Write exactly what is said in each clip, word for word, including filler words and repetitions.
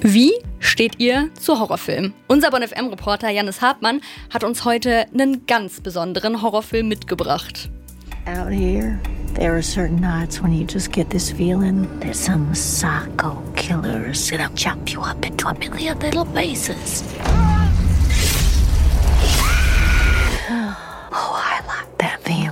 Wie steht ihr zu Horrorfilmen? Unser Bonn F M-Reporter Jannis Hartmann hat uns heute einen ganz besonderen Horrorfilm mitgebracht. Out here, there are certain nights when you just get this feeling that some psycho killer is gonna chop you up into a million little pieces. Oh, I like that feeling.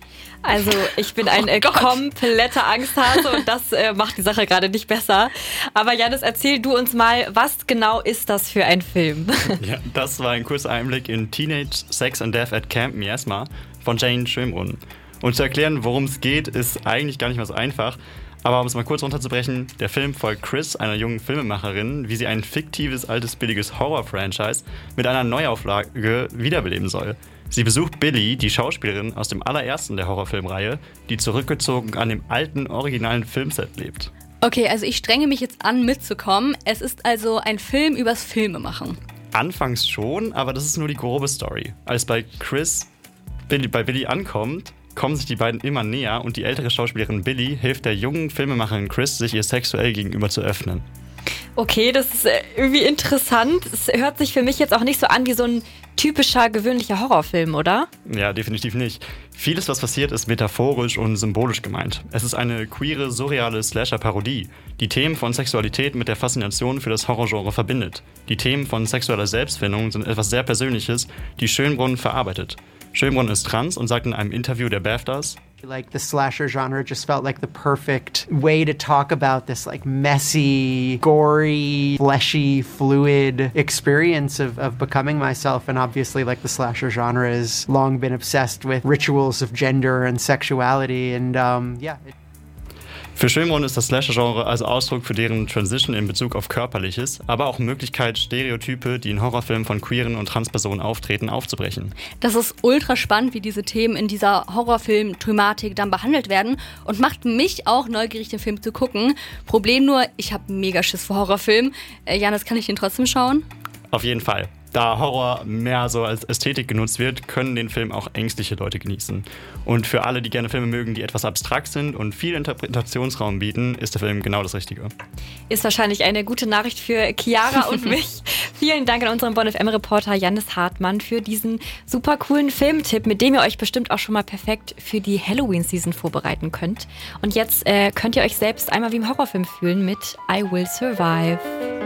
Also ich bin ein äh, kompletter Angsthase und das äh, macht die Sache gerade nicht besser. Aber Jannis, erzähl du uns mal, was genau ist das für ein Film? Ja, das war ein kurzer Einblick in Teenage Sex and Death at Camp Miasma von Jane Schönbrunn. Und zu erklären, worum es geht, ist eigentlich gar nicht mehr so einfach. Aber um es mal kurz runterzubrechen, der Film folgt Chris, einer jungen Filmemacherin, wie sie ein fiktives, altes, billiges Horror-Franchise mit einer Neuauflage wiederbeleben soll. Sie besucht Billy, die Schauspielerin aus dem allerersten der Horrorfilmreihe, die zurückgezogen an dem alten, originalen Filmset lebt. Okay, also ich strenge mich jetzt an, mitzukommen. Es ist also ein Film übers Filmemachen. Anfangs schon, aber das ist nur die grobe Story. Als bei Chris Billy, bei Billy ankommt, kommen sich die beiden immer näher und die ältere Schauspielerin Billy hilft der jungen Filmemacherin Chris, sich ihr sexuell gegenüber zu öffnen. Okay, das ist irgendwie interessant. Es hört sich für mich jetzt auch nicht so an wie so ein typischer, gewöhnlicher Horrorfilm, oder? Ja, definitiv nicht. Vieles, was passiert, ist metaphorisch und symbolisch gemeint. Es ist eine queere, surreale Slasher-Parodie, die Themen von Sexualität mit der Faszination für das Horrorgenre verbindet. Die Themen von sexueller Selbstfindung sind etwas sehr Persönliches, die Schönbrunn verarbeitet. Schönbrunn ist trans und sagt in einem Interview der BAFTAs: Like the slasher genre just felt like the perfect way to talk about this like messy, gory, fleshy, fluid experience of, of becoming myself. And obviously like the slasher genre has long been obsessed with rituals of gender and sexuality and um, yeah. It Für Schönbrunn ist das Slasher-Genre also Ausdruck für deren Transition in Bezug auf Körperliches, aber auch Möglichkeit, Stereotype, die in Horrorfilmen von queeren und Transpersonen auftreten, aufzubrechen. Das ist ultra spannend, wie diese Themen in dieser Horrorfilm-Thematik dann behandelt werden und macht mich auch neugierig, den Film zu gucken. Problem nur, ich habe mega Schiss vor Horrorfilmen. Äh, Jannis, kann ich den trotzdem schauen? Auf jeden Fall. Da Horror mehr so als Ästhetik genutzt wird, können den Film auch ängstliche Leute genießen. Und für alle, die gerne Filme mögen, die etwas abstrakt sind und viel Interpretationsraum bieten, ist der Film genau das Richtige. Ist wahrscheinlich eine gute Nachricht für Chiara und mich. Vielen Dank an unseren Bonn F M-Reporter Jannis Hartmann für diesen super coolen Filmtipp, mit dem ihr euch bestimmt auch schon mal perfekt für die Halloween-Season vorbereiten könnt. Und jetzt äh, könnt ihr euch selbst einmal wie im Horrorfilm fühlen mit I Will Survive.